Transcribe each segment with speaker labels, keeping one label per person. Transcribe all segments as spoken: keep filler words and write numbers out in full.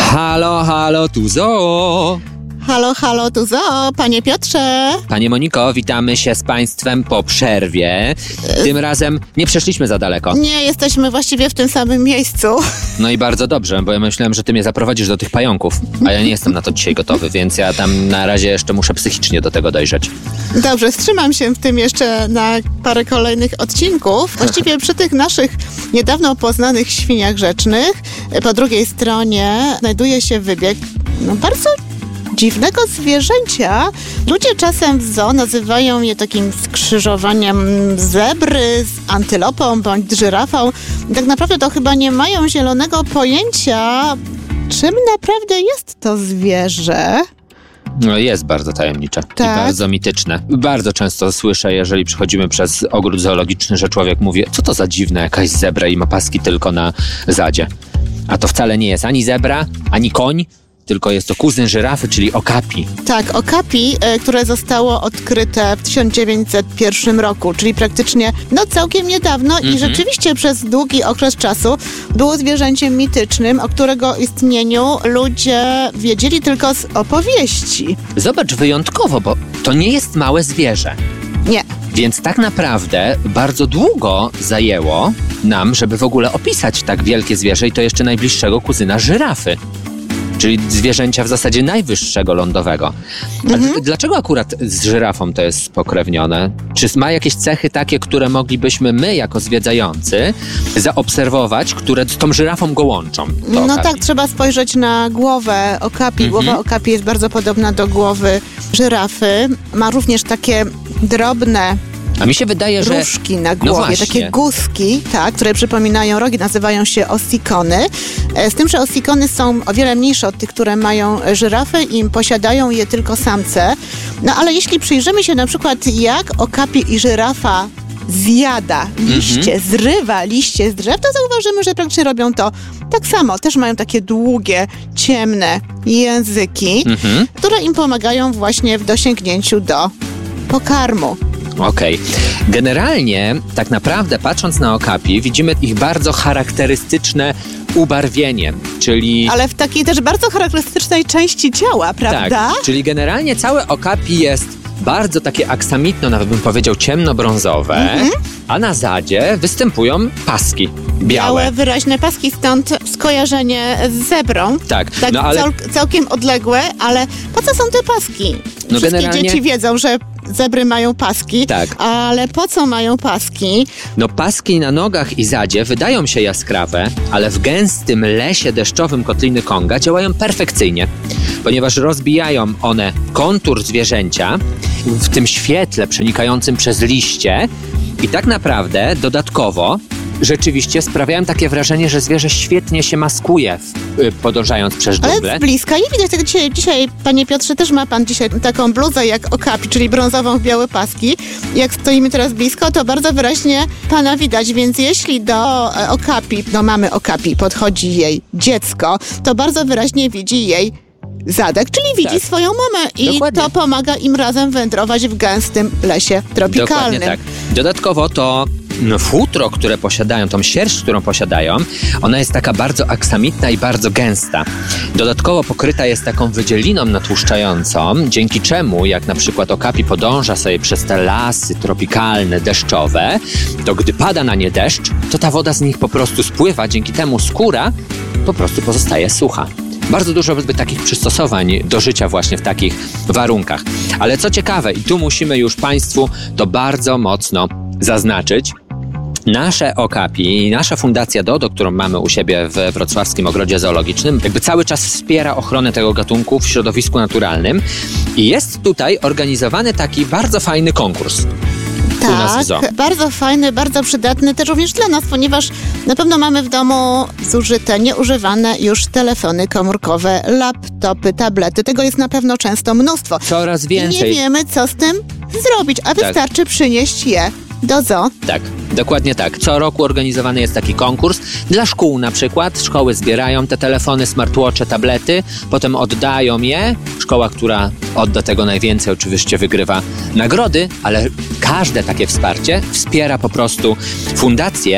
Speaker 1: Halo, halo, tu Zoo.
Speaker 2: Halo, halo, tu Zoo, panie Piotrze.
Speaker 1: Panie Moniko, witamy się z państwem po przerwie. Tym razem nie przeszliśmy za daleko.
Speaker 2: Nie, jesteśmy właściwie w tym samym miejscu.
Speaker 1: No i bardzo dobrze, bo ja myślałem, że ty mnie zaprowadzisz do tych pająków, a ja nie jestem na to dzisiaj gotowy, więc ja tam na razie jeszcze muszę psychicznie do tego dojrzeć.
Speaker 2: Dobrze, wstrzymam się w tym jeszcze na parę kolejnych odcinków. Właściwie przy tych naszych niedawno poznanych świniach rzecznych po drugiej stronie znajduje się wybieg no bardzo dziwnego zwierzęcia. Ludzie czasem w zoo nazywają je takim skrzyżowaniem zebry z antylopą bądź żyrafą. I tak naprawdę to chyba nie mają zielonego pojęcia, czym naprawdę jest to zwierzę.
Speaker 1: No jest bardzo tajemnicze
Speaker 2: Tak.
Speaker 1: i bardzo mityczne. Bardzo często słyszę, jeżeli przychodzimy przez ogród zoologiczny, że człowiek mówi, co to za dziwna jakaś zebra i ma paski tylko na zadzie. A to wcale nie jest ani zebra, ani koń, tylko jest to kuzyn żyrafy, czyli okapi.
Speaker 2: Tak, okapi, y, które zostało odkryte w tysiąc dziewięćset pierwszym roku, czyli praktycznie no całkiem niedawno
Speaker 1: Mhm.
Speaker 2: i rzeczywiście przez długi okres czasu było zwierzęciem mitycznym, o którego istnieniu ludzie wiedzieli tylko z opowieści.
Speaker 1: Zobacz, wyjątkowo, bo to nie jest małe zwierzę.
Speaker 2: Nie.
Speaker 1: Więc tak naprawdę bardzo długo zajęło nam, żeby w ogóle opisać tak wielkie zwierzę i to jeszcze najbliższego kuzyna żyrafy. Czyli zwierzęcia w zasadzie najwyższego lądowego. A
Speaker 2: Mhm.
Speaker 1: d- dlaczego akurat z żyrafą to jest spokrewnione? Czy ma jakieś cechy takie, które moglibyśmy my jako zwiedzający zaobserwować, które z tą żyrafą go łączą? To
Speaker 2: No
Speaker 1: okapi.
Speaker 2: tak, trzeba spojrzeć na głowę okapi.
Speaker 1: Mhm.
Speaker 2: Głowa okapi jest bardzo podobna do głowy żyrafy. Ma również takie drobne
Speaker 1: A mi się wydaje, że...
Speaker 2: różki na
Speaker 1: No
Speaker 2: głowie,
Speaker 1: właśnie.
Speaker 2: takie guzki, tak, które przypominają rogi, nazywają się osikony. E, Z tym, że osikony są o wiele mniejsze od tych, które mają żyrafy i posiadają je tylko samce. No ale jeśli przyjrzymy się na przykład, jak okapi i żyrafa zjada liście,
Speaker 1: Mhm.
Speaker 2: zrywa liście z drzew, to zauważymy, że praktycznie robią to tak samo. Też mają takie długie, ciemne języki,
Speaker 1: Mhm.
Speaker 2: które im pomagają właśnie w dosięgnięciu do pokarmu.
Speaker 1: Okej. Generalnie, tak naprawdę, patrząc na okapi, widzimy ich bardzo charakterystyczne ubarwienie, czyli...
Speaker 2: Ale w takiej też bardzo charakterystycznej części ciała, prawda?
Speaker 1: Tak, czyli generalnie całe okapi jest bardzo takie aksamitno, nawet bym powiedział ciemnobrązowe,
Speaker 2: Mhm.
Speaker 1: a na zadzie występują paski białe.
Speaker 2: Białe, wyraźne paski, stąd skojarzenie z zebrą.
Speaker 1: Tak,
Speaker 2: Tak
Speaker 1: no ale
Speaker 2: cał, całkiem odległe, ale po co są te paski?
Speaker 1: No
Speaker 2: Wszystkie
Speaker 1: generalnie-
Speaker 2: dzieci wiedzą, że zebry mają paski,
Speaker 1: Tak.
Speaker 2: ale po co mają paski?
Speaker 1: no paski na nogach i zadzie wydają się jaskrawe, ale w gęstym lesie deszczowym Kotliny Konga działają perfekcyjnie, ponieważ rozbijają one kontur zwierzęcia w tym świetle przenikającym przez liście i tak naprawdę dodatkowo rzeczywiście sprawiają takie wrażenie, że zwierzę świetnie się maskuje, w, y, podążając przez
Speaker 2: Ale
Speaker 1: dżunglę.
Speaker 2: z bliska nie widać tego dzisiaj, dzisiaj, panie Piotrze, też ma pan dzisiaj taką bluzę jak okapi, czyli brązową w białe paski. Jak stoimy teraz blisko, to bardzo wyraźnie pana widać, więc jeśli do e, okapi, do mamy okapi podchodzi jej dziecko, to bardzo wyraźnie widzi jej zadek, czyli widzi
Speaker 1: Tak.
Speaker 2: swoją mamę i
Speaker 1: Dokładnie.
Speaker 2: to pomaga im razem wędrować w gęstym lesie tropikalnym.
Speaker 1: Dokładnie tak. Dodatkowo to no, futro, które posiadają, tą sierść, którą posiadają, ona jest taka bardzo aksamitna i bardzo gęsta. Dodatkowo pokryta jest taką wydzieliną natłuszczającą, dzięki czemu, jak na przykład okapi podąża sobie przez te lasy tropikalne, deszczowe, to gdy pada na nie deszcz, to ta woda z nich po prostu spływa, dzięki temu skóra po prostu pozostaje sucha. Bardzo dużo by takich przystosowań do życia właśnie w takich warunkach. Ale co ciekawe, i tu musimy już Państwu to bardzo mocno zaznaczyć, nasze okapi i nasza Fundacja Dodo, którą mamy u siebie we Wrocławskim Ogrodzie Zoologicznym, jakby cały czas wspiera ochronę tego gatunku w środowisku naturalnym i jest tutaj organizowany taki bardzo fajny konkurs. U nas w zoo.
Speaker 2: Tak, bardzo fajny, bardzo przydatny też również dla nas, ponieważ na pewno mamy w domu zużyte, nieużywane już telefony komórkowe, laptopy, tablety. Tego jest na pewno często mnóstwo.
Speaker 1: Coraz
Speaker 2: I
Speaker 1: więcej.
Speaker 2: nie wiemy, co z tym zrobić, a wystarczy przynieść je do zoo.
Speaker 1: Tak, dokładnie tak. Co roku organizowany jest taki konkurs. Dla szkół na przykład. Szkoły zbierają te telefony, smartwatche, tablety, potem oddają je. Szkoła, która odda tego najwięcej, oczywiście wygrywa nagrody, ale każde takie wsparcie wspiera po prostu fundację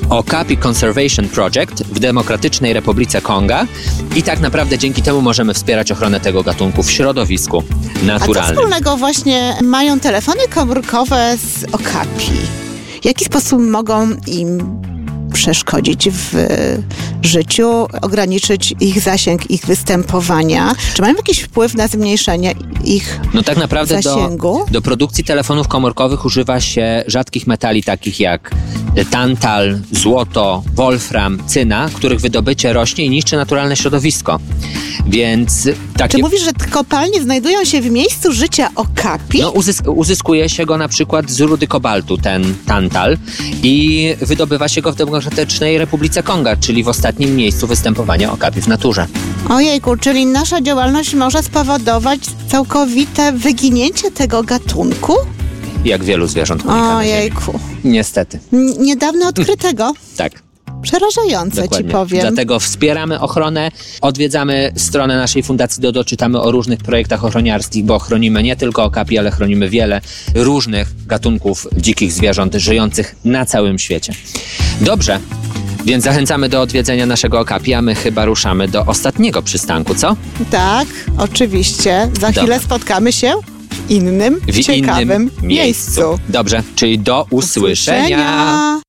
Speaker 1: Okapi Conservation Project w Demokratycznej Republice Konga i tak naprawdę dzięki temu możemy wspierać ochronę tego gatunku w środowisku naturalnym.
Speaker 2: A co wspólnego właśnie mają telefony komórkowe z okapi? W jaki sposób mogą im przeszkodzić w życiu, ograniczyć ich zasięg, ich występowania? Czy mają jakiś wpływ na zmniejszenie ich
Speaker 1: No tak naprawdę
Speaker 2: zasięgu?
Speaker 1: Do, do produkcji telefonów komórkowych używa się rzadkich metali takich jak tantal, złoto, wolfram, cyna, których wydobycie rośnie i niszczy naturalne środowisko. Więc takie...
Speaker 2: Czy mówisz, że kopalnie znajdują się w miejscu życia okapi?
Speaker 1: No, uzys- uzyskuje się go na przykład z rudy kobaltu, ten tantal, i wydobywa się go w Demokratycznej Republice Konga, czyli w ostatnim miejscu występowania okapi w naturze.
Speaker 2: Ojejku, czyli nasza działalność może spowodować całkowite wyginięcie tego gatunku?
Speaker 1: Jak wielu zwierząt unika na Ziemi.
Speaker 2: Ojejku.
Speaker 1: Niestety.
Speaker 2: N- niedawno odkrytego.
Speaker 1: Tak.
Speaker 2: Przerażające,
Speaker 1: Dokładnie.
Speaker 2: ci powiem.
Speaker 1: Dlatego wspieramy ochronę, odwiedzamy stronę naszej fundacji Dodo, czytamy o różnych projektach ochroniarskich, bo chronimy nie tylko okapi, ale chronimy wiele różnych gatunków dzikich zwierząt żyjących na całym świecie. Dobrze, więc zachęcamy do odwiedzenia naszego okapi, a my chyba ruszamy do ostatniego przystanku, co?
Speaker 2: Tak, oczywiście. Za
Speaker 1: Dobra.
Speaker 2: chwilę spotkamy się w innym,
Speaker 1: W
Speaker 2: ciekawym
Speaker 1: innym
Speaker 2: miejscu.
Speaker 1: Dobrze, czyli do usłyszenia.
Speaker 2: usłyszenia.